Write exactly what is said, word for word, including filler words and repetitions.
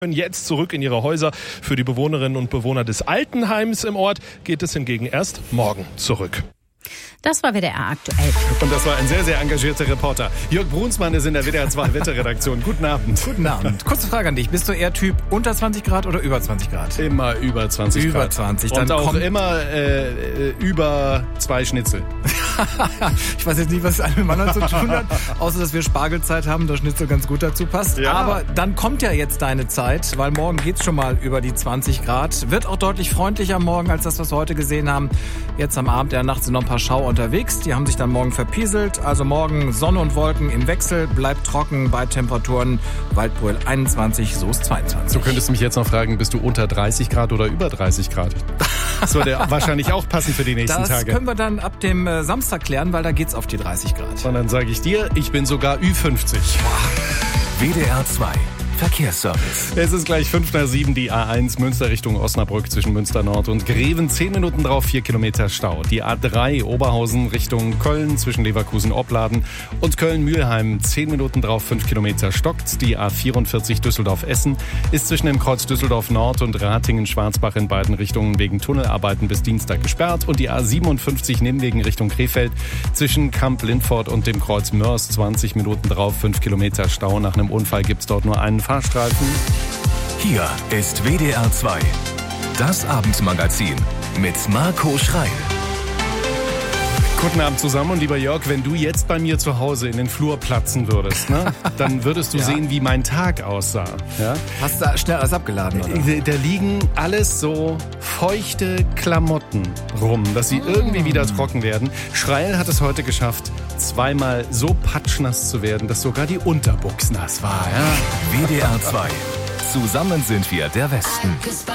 Jetzt zurück in ihre Häuser. Für die Bewohnerinnen und Bewohner des Altenheims im Ort geht es hingegen erst morgen zurück. Das war W D R aktuell. Und das war ein sehr, sehr engagierter Reporter. Jörg Brunsmann ist in der W D R zwei Wetterredaktion. Guten Abend. Guten Abend. Kurze Frage an dich. Bist du eher Typ unter zwanzig Grad oder über zwanzig Grad? Immer über zwanzig über Grad. zwanzig. Und Dann auch kommt immer äh, über zwei Schnitzel. Ich weiß jetzt nicht, was es mit dem anderen zu tun hat, außer dass wir Spargelzeit haben, der Schnitzel ganz gut dazu passt. Ja. Aber dann kommt ja jetzt deine Zeit, weil morgen geht's schon mal über die zwanzig Grad. Wird auch deutlich freundlicher morgen als das, was wir heute gesehen haben. Jetzt am Abend, der Nacht sind noch ein paar Schauer unterwegs. Die haben sich dann morgen verpieselt. Also morgen Sonne und Wolken im Wechsel, bleibt trocken bei Temperaturen Waldbröl einundzwanzig, Soest zweiundzwanzig. Du könntest mich jetzt noch fragen, bist du unter dreißig Grad oder über dreißig Grad? Das würde wahrscheinlich auch passen für die nächsten das Tage. Das können wir dann ab dem äh, Samstag klären, weil da geht's auf die dreißig Grad. Und dann sage ich dir, ich bin sogar Ü fünfzig. W D R zwei Verkehrsservice. Es ist gleich fünf nach sieben, die A eins Münster Richtung Osnabrück zwischen Münster Nord und Greven. Zehn Minuten drauf, vier Kilometer Stau. Die A drei Oberhausen Richtung Köln zwischen Leverkusen-Opladen und Köln-Mühlheim. Zehn Minuten drauf, fünf Kilometer stockt. Die A vierundvierzig Düsseldorf-Essen ist zwischen dem Kreuz Düsseldorf Nord und Ratingen-Schwarzbach in beiden Richtungen wegen Tunnelarbeiten bis Dienstag gesperrt. Und die A siebenundfünfzig Nimwegen Richtung Krefeld zwischen Kamp-Lindfort und dem Kreuz Mörs. zwanzig Minuten drauf, fünf Kilometer Stau. Nach einem Unfall gibt's dort nur einen Fahrstreifen. Hier ist W D R zwei, das Abendmagazin mit Marco Schreil. Guten Abend zusammen und lieber Jörg, wenn du jetzt bei mir zu Hause in den Flur platzen würdest, ne, dann würdest du Ja. sehen, wie mein Tag aussah. Ja? Hast du schnell alles abgeladen, oder? Da liegen alles so feuchte Klamotten rum, dass sie irgendwie wieder trocken werden. Schreil hat es heute geschafft, zweimal so patschnass zu werden, dass sogar die Unterbuchs nass war. Ja? W D R zwei. Zusammen sind wir der Westen.